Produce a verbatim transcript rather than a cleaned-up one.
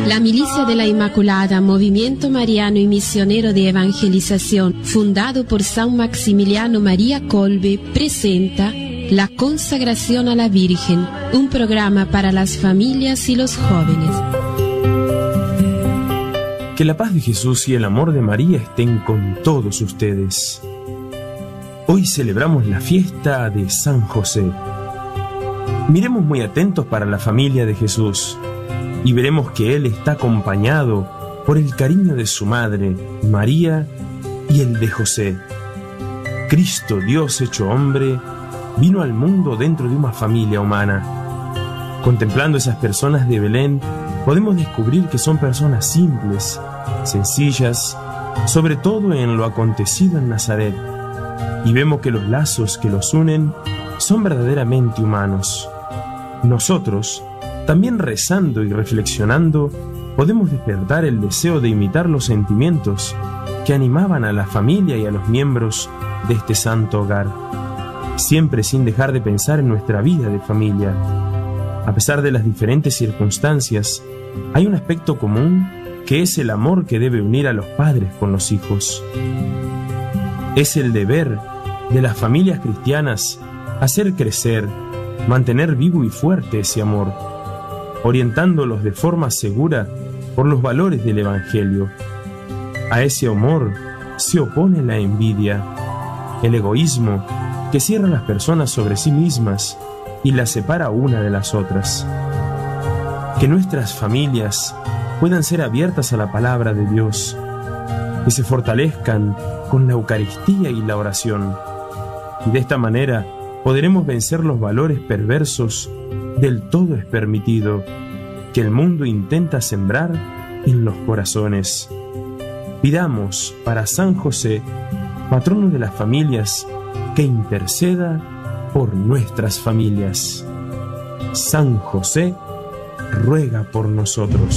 La Milicia de la Inmaculada, movimiento mariano y misionero de evangelización, fundado por San Maximiliano María Kolbe, presenta La Consagración a la Virgen, un programa para las familias y los jóvenes. Que la paz de Jesús y el amor de María estén con todos ustedes. Hoy celebramos la fiesta de San José. Miremos muy atentos para la familia de Jesús y veremos que Él está acompañado por el cariño de su madre, María, y el de José. Cristo, Dios hecho hombre, vino al mundo dentro de una familia humana. Contemplando esas personas de Belén, podemos descubrir que son personas simples, sencillas, sobre todo en lo acontecido en Nazaret, y vemos que los lazos que los unen son verdaderamente humanos. Nosotros, también rezando y reflexionando, podemos despertar el deseo de imitar los sentimientos que animaban a la familia y a los miembros de este santo hogar, siempre sin dejar de pensar en nuestra vida de familia. A pesar de las diferentes circunstancias, hay un aspecto común que es el amor que debe unir a los padres con los hijos. Es el deber de las familias cristianas hacer crecer, mantener vivo y fuerte ese amor, orientándolos de forma segura por los valores del Evangelio. A ese amor se opone la envidia, el egoísmo que cierra a las personas sobre sí mismas y las separa una de las otras. Que nuestras familias puedan ser abiertas a la palabra de Dios, que se fortalezcan con la Eucaristía y la oración, y de esta manera podremos vencer los valores perversos del todo es permitido que el mundo intenta sembrar en los corazones. Pidamos para San José, patrono de las familias, que interceda por nuestras familias. San José, ruega por nosotros.